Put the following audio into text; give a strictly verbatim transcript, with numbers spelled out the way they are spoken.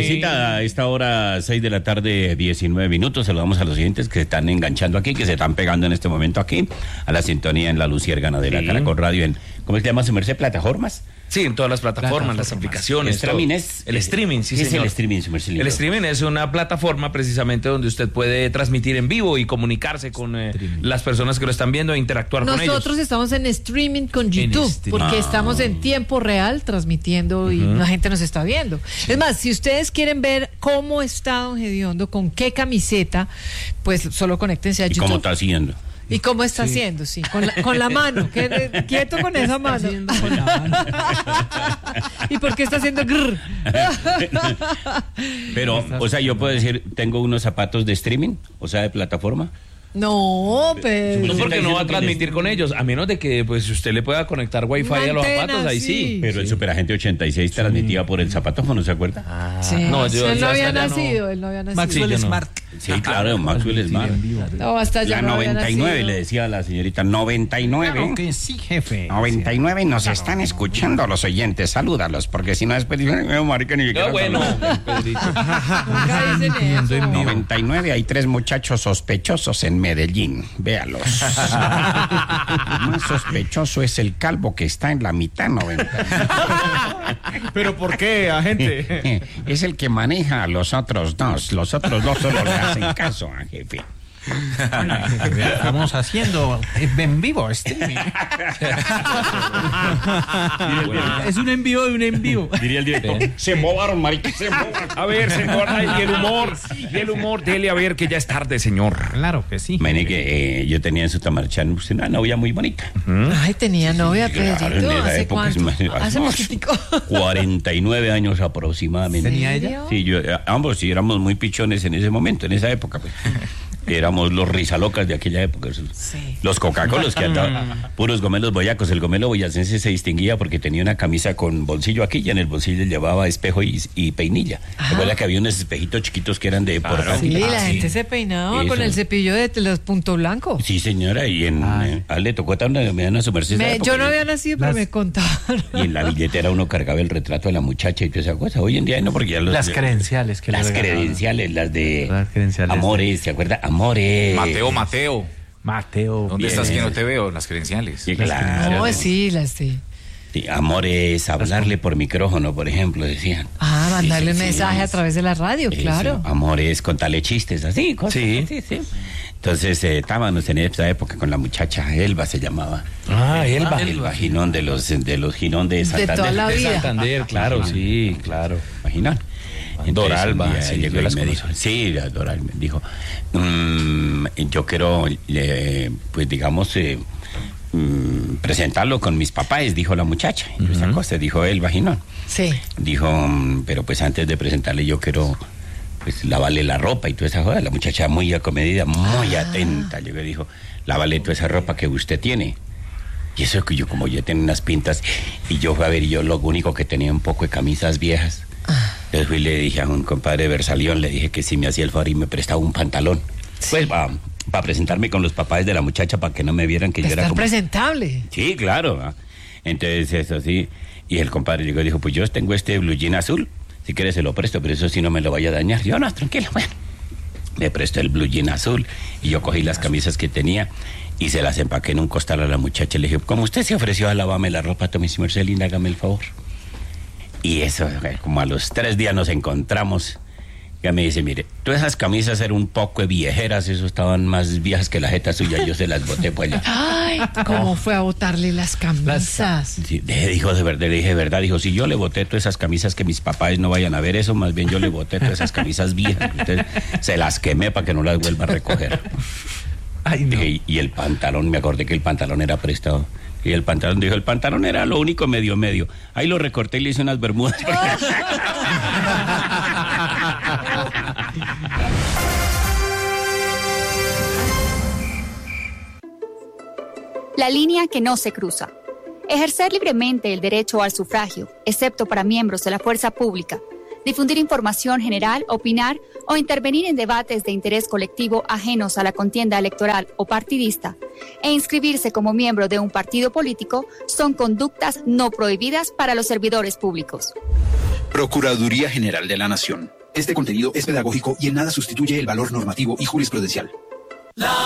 Karencita, a esta hora, seis de la tarde, diecinueve minutos. Saludamos a los oyentes que se están enganchando aquí, que se están pegando en este momento aquí, a la sintonía en la Luciérgana de la Sí. Caracol Radio, en, ¿cómo se llama su merced? ¿Plataformas? Sí, en todas las plataformas, Plataformas. las aplicaciones. El streaming todo. es... El streaming, sí, ¿Qué es señor. el streaming, su merced? El streaming es una plataforma precisamente donde usted puede transmitir en vivo y comunicarse con eh, las personas que lo están viendo e interactuar con ellos. Nosotros estamos en streaming con YouTube, streaming. porque Ah. estamos en tiempo real transmitiendo y la gente nos está viendo. Es más, si ustedes quieren ver cómo está Don Gediondo, con qué camiseta, pues solo conéctense a ¿Y YouTube. cómo está haciendo? ¿Y cómo está haciendo? Sí, con la, con la mano. que- quieto con esa mano. ¿Y por qué está haciendo grrr? Pero, o sea, yo puedo decir, tengo unos zapatos de streaming, o sea, de plataforma. No, pero... No, porque no va a diciendo que transmitir con ellos, a menos de que pues usted le pueda conectar wifi Una a los antena, zapatos, ahí sí. sí. Pero el Superagente ochenta y seis transmitía por el zapatófono, ¿se acuerda? Sí, no, yo- él yo no había hasta allá nacido, no. él no había nacido. Maxwell yo no. Smart. Sí, claro, Maxwell Smart. No, hasta allá La no había noventa y nueve, nacido. le decía a la señorita, noventa y nueve. Claro que sí, jefe. noventa y nueve nos están escuchando los oyentes, salúdalos, porque si no después dicen, "Eh, marica, ni siquiera Qué bueno, saludan". Pedrito. Nunca dicen Viendo en eso. vivo. noventa y nueve hay tres muchachos sospechosos en Medellín, véalos. El más sospechoso es el calvo que está en la mitad, noventa. ¿Pero por qué, agente? Es el que maneja a los otros dos, los otros dos solo le hacen caso a jefe. Estamos haciendo en vivo streaming. Es un en vivo de un en vivo. Diría el director, se embobaron, marica, se embobaron. A ver, señor, ay, y el humor, y el humor, dele a ver que ya es tarde, señor. Claro que sí. Imagínate que eh, yo tenía en Sutamarchán una novia muy bonita. Ay, tenía novia, Claro, en Pedrito. esa ¿Hace época, cuánto? imagínate, Hace hace poquitico. cuarenta y nueve años aproximadamente. ¿Tenía ¿En ella? serio? Sí, yo, eh, ambos sí éramos muy pichones en ese momento, en esa época, pues. Éramos los risalocas de aquella época. Sí. Los Coca-Colas que andaban, puros gomelos boyacos. El gomelo boyacense se distinguía porque tenía una camisa con bolsillo aquí y en el bolsillo llevaba espejo y, y peinilla. Ah. Recuerda que había unos espejitos chiquitos que eran de portal. Sí, la Ah, gente sí. se peinaba Eso. con el cepillo de los punto blanco. Sí, señora, y en eh, ah, le tocó también me dan a su merced esa Me- época, yo no y- había nacido, pero Las- me contaron. Y en la billetera uno cargaba el retrato de la muchacha y toda esa cosa. Hoy en día no, porque ya los... Las credenciales que le Las regalaban. credenciales, las de... Las credenciales. Amores, ¿se acuerda? Amores. Mateo, Mateo. Mateo. ¿Dónde Bien. estás que no te veo? Las credenciales. Sí, claro. No, sí, las sí. Sí, amores, hablarle por micrófono, por ejemplo, decían. Ah, mandarle Sí, un sí, mensaje sí. a través de la radio, Eso, claro. amores, contarle chistes, así, cosas Sí. así, sí. Entonces, eh, estábamos en esa época con la muchacha, Elba se llamaba. Ah, Elba. Elba Ginón de los, de los Ginón de Santander. toda la De vida. Santander, claro, sí, claro. Imaginan. Doralba, un día sí, llegó yo y las me conozco. dijo, sí, la Doral me dijo, mm, yo quiero, eh, pues digamos, eh, mm, presentarlo con mis papás, dijo la muchacha. Y esa cosa, dijo el vaginón. Sí. Dijo, mm, pero pues antes de presentarle yo quiero, pues lavarle la ropa y toda esa cosa. La muchacha muy acomedida, muy atenta, llegó y dijo, lávale toda esa ropa que usted tiene. Y eso que yo, como yo tenía unas pintas, y yo fui a ver, y yo lo único que tenía un poco de camisas viejas. Entonces fui y le dije a un compadre de Versalión, le dije que si me hacía el favor y me prestaba un pantalón. Pues para presentarme con los papás de la muchacha, para que no me vieran que yo era Estar como... presentable. Sí, claro. ¿ah? Entonces eso sí. Y el compadre llegó y dijo, pues yo tengo este blue jean azul, si quieres se lo presto, pero eso sí no me lo vaya a dañar. Yo, no, tranquilo, bueno. Me prestó el blue jean azul y yo cogí las camisas que tenía y se las empaqué en un costal a la muchacha. Le dije, como usted se ofreció a lavarme la ropa, tome si merced linda, hágame el favor. Y eso, como a los tres días nos encontramos, ya me dice, mire, todas esas camisas eran un poco viejeras, eso estaban más viejas que la jeta suya, yo se las boté pues allá. Ay, ¿cómo fue a botarle las camisas? Sí, de- dijo de verdad, le dije de verdad, dijo, si yo le boté todas esas camisas que mis papás no vayan a ver eso, más bien yo le boté todas esas camisas viejas, entonces se las quemé para que no las vuelva a recoger. Ay, no. Y, y el pantalón, me acordé que el pantalón era prestado. Y el pantalón, dijo, el pantalón era lo único medio medio. Ahí lo recorté y le hice unas bermudas. La línea que no se cruza. Ejercer libremente el derecho al sufragio, excepto para miembros de la fuerza pública. Difundir información general, opinar o intervenir en debates de interés colectivo ajenos a la contienda electoral o partidista e inscribirse como miembro de un partido político son conductas no prohibidas para los servidores públicos. Procuraduría General de la Nación. Este contenido es pedagógico y en nada sustituye el valor normativo y jurisprudencial.